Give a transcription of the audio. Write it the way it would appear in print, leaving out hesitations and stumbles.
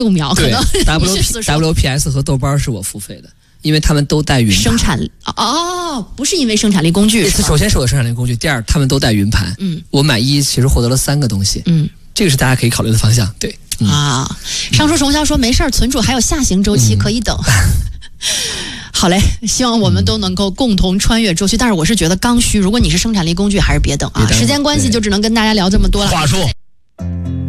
秒，可能 WPS 和豆瓣是我付费的，因为他们都带云盘。 生产不是因为生产力工具。 首先是我的生产力工具，第二他们都带云盘。我买其实获得了3个东西。这个是大家可以考虑的方向。对。 上述重销说没事儿，存储还有下行周期，可以等。好嘞，希望我们都能够共同穿越周期。但是我是觉得刚需，如果你是生产力工具，还是别等啊。时间关系，就只能跟大家聊这么多了。 话术。